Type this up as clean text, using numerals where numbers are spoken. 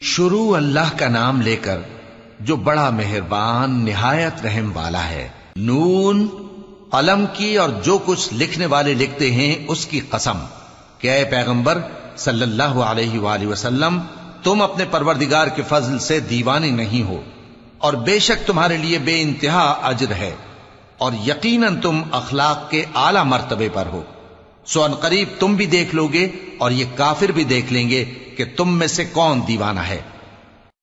शुरू अल्लाह का नाम लेकर जो बड़ा मेहरबान निहायत रहम वाला है। नून, कलम की और जो कुछ लिखने वाले लिखते हैं उसकी कसम कि ऐ पैगंबर सल्लल्लाहु अलैहि वसल्लम, तुम अपने परवरदिगार के फजल से दीवाने नहीं हो और बेशक तुम्हारे लिए बेइंतहा अजर है और यकीनन तुम अखलाक के आला मर्तबे पर हो। सो अनकरीब तुम भी देख लोगे और ये काफिर भी देख लेंगे कि तुम में से कौन दीवाना है।